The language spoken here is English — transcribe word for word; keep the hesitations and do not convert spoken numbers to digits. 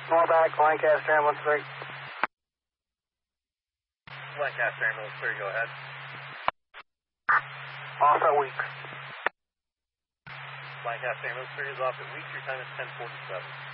Small back, Lancaster Ambulance three. Lancaster Ambulance three, go ahead. Off at Weeks. Lancaster Ambulance three is off at Weeks. Your time is ten forty-seven.